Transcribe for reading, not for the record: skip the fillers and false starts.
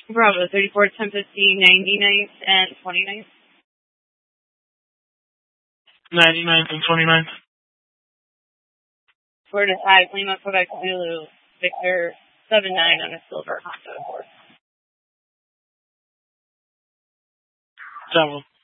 Bravo, 34, 1050, 99th, and 29th. 99th and 29th. Florida High, Lima, Quebec, Zulu, Victor, 79 on a silver Honda Accord. Travel.